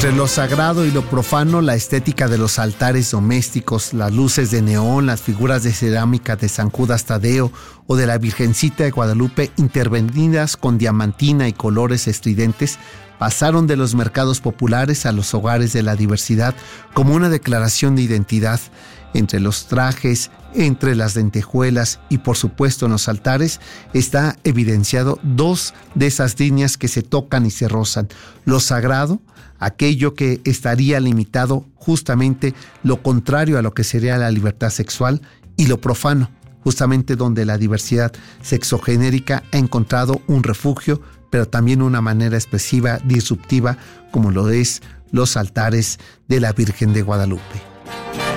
Entre lo sagrado y lo profano, la estética de los altares domésticos, las luces de neón, las figuras de cerámica de San Judas Tadeo o de la Virgencita de Guadalupe, intervenidas con diamantina y colores estridentes, pasaron de los mercados populares a los hogares de la diversidad como una declaración de identidad. Entre los trajes, entre las lentejuelas y por supuesto en los altares está evidenciado dos de esas líneas que se tocan y se rozan: lo sagrado, aquello que estaría limitado, justamente lo contrario a lo que sería la libertad sexual, y lo profano, justamente donde la diversidad sexogenérica ha encontrado un refugio, pero también una manera expresiva, disruptiva, como lo es los altares de la Virgen de Guadalupe.